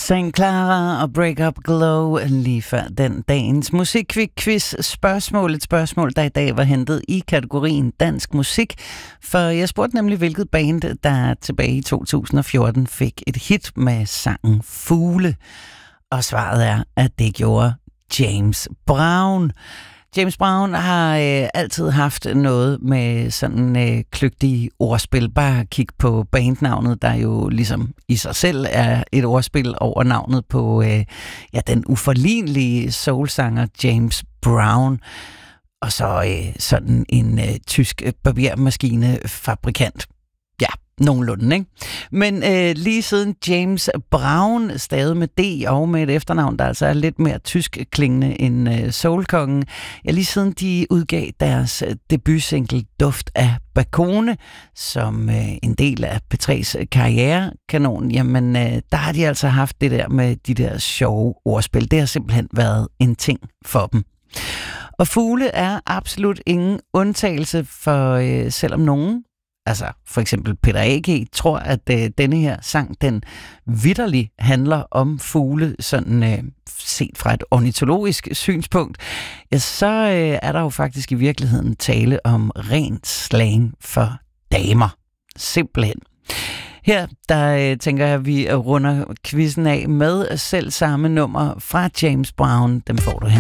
St. Clara og Break Up Glow lige før den dagens musikquiz spørgsmål. Et spørgsmål, der i dag var hentet i kategorien dansk musik. For jeg spurgte nemlig, hvilket band, der tilbage i 2014 fik et hit med sangen Fugle. Og svaret er, at det gjorde James Brown. James Brown har altid haft noget med sådan kløgtige ordspil. Bare kig på bandnavnet, der jo ligesom i sig selv er et ordspil over navnet på den uforlignelige soulsanger James Brown. Og så sådan en tysk barbermaskinefabrikant. Ja, nogenlunde, ikke? Men lige siden James Brown, stadig med D og med et efternavn, der altså er lidt mere tysk klingende end soulkongen, ja, lige siden de udgav deres debutsingle Duft af Bakone, som en del af P3's karrierekanon, jamen der har de altså haft det der med de der sjove ordspil. Det har simpelthen været en ting for dem. Og Fugle er absolut ingen undtagelse, for selvom nogen, altså for eksempel Peter A.G., tror, at denne her sang, den vitterligt handler om fugle, sådan set fra et ornitologisk synspunkt, ja, så er der jo faktisk i virkeligheden tale om ren slang for damer. Simpelthen. Her, der tænker jeg, at vi runder quizzen af med selv samme nummer fra James Brown. Dem får du her.